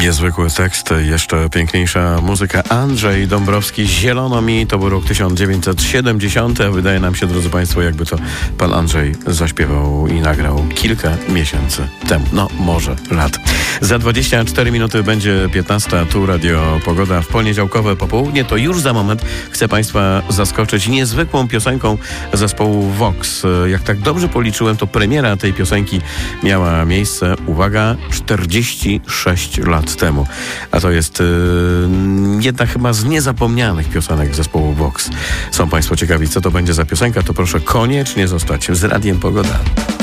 Niezwykły tekst, jeszcze piękniejsza muzyka. Andrzej Dąbrowski, Zielono mi, to był rok 1970. Wydaje nam się, drodzy Państwo, jakby to pan Andrzej zaśpiewał i nagrał kilka miesięcy temu. No, może lat. Za 24 minuty będzie 15. Tu Radio Pogoda w poniedziałkowe popołudnie. To już za moment chcę Państwa zaskoczyć niezwykłą piosenką zespołu Vox. Jak tak dobrze policzyłem, to premiera tej piosenki miała miejsce, uwaga, 46 lat temu. A to jest jedna chyba z niezapomnianych piosenek zespołu Vox. Są Państwo ciekawi, co to będzie za piosenka? To proszę koniecznie zostać z Radiem Pogoda.